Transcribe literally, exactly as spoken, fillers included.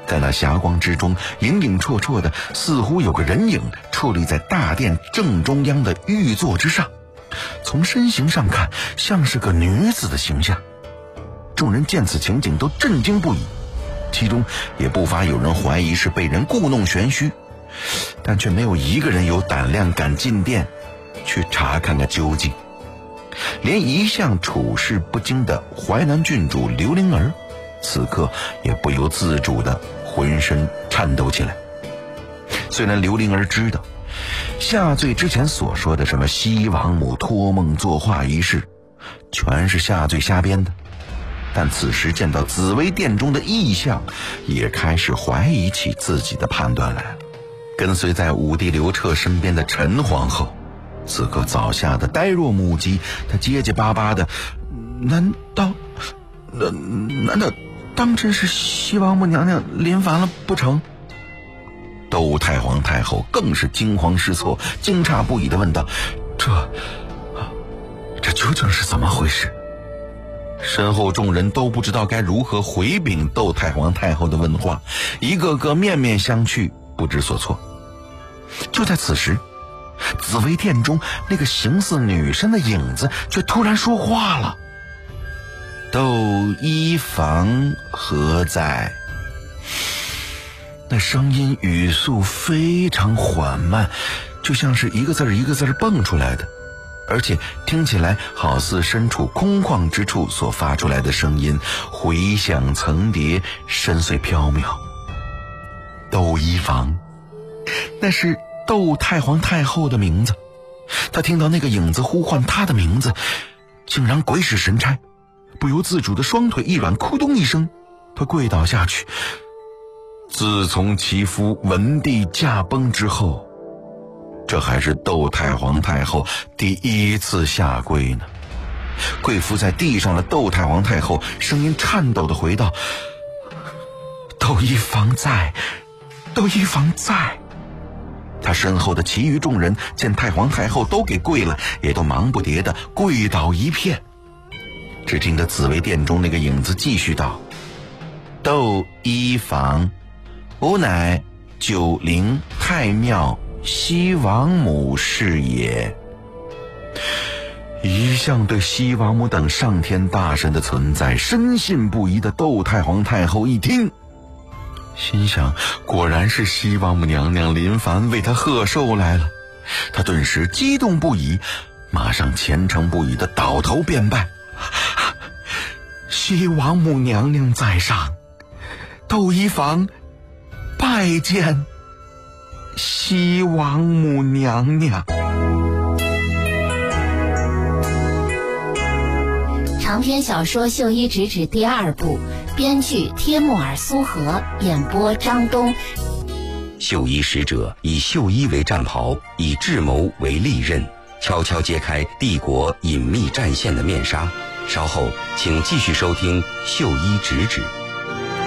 在那霞光之中，影影绰绰的，似乎有个人影矗立在大殿正中央的玉座之上，从身形上看，像是个女子的形象。众人见此情景都震惊不已，其中也不乏有人怀疑是被人故弄玄虚，但却没有一个人有胆量敢进殿去查看个究竟。连一向处事不惊的淮南郡主刘灵儿，此刻也不由自主地浑身颤抖起来。虽然刘灵儿知道下罪之前所说的什么西王母托梦作画一事全是下罪瞎编的，但此时见到紫薇殿中的异象，也开始怀疑起自己的判断来了。跟随在武帝刘彻身边的陈皇后，此刻早吓得呆若木鸡，她结结巴巴的：“难道，难难道当真是西王母娘娘临凡了不成？”窦太皇太后更是惊慌失措，惊诧不已地问道：“这，这究竟是怎么回事？”身后众人都不知道该如何回禀窦太皇太后的问话，一个个面面相觑，不知所措。就在此时，紫薇殿中那个形似女生的影子却突然说话了：“窦漪房何在？”那声音语速非常缓慢，就像是一个字一个字蹦出来的，而且听起来好似身处空旷之处所发出来的声音，回响层叠，深邃飘渺。窦漪房，那是窦太皇太后的名字。他听到那个影子呼唤他的名字，竟然鬼使神差，不由自主的双腿一软，咕咚一声，他跪倒下去。自从其夫文帝驾崩之后，这还是窦太皇太后第一次下跪呢。跪伏在地上的窦太皇太后声音颤抖地回道：“窦漪房在，窦漪房在。”他身后的其余众人见太皇太后都给跪了，也都忙不迭地跪倒一片。只听得紫薇殿中那个影子继续道：“窦漪房，吾乃九灵太庙西王母是也。”一向对西王母等上天大神的存在深信不疑的窦太皇太后一听，心想果然是西王母娘娘临凡为她贺寿来了。她顿时激动不已，马上虔诚不已的倒头便拜：“西王母娘娘在上，窦漪房拜见西王母娘娘。” 长篇小说《绣衣直指》第二部，编剧帖木儿苏荷，演播张东。 绣衣使者以绣衣为战袍，以智谋为利刃，悄悄揭开帝国隐秘战线的面纱。稍后请继续收听《绣衣直指》。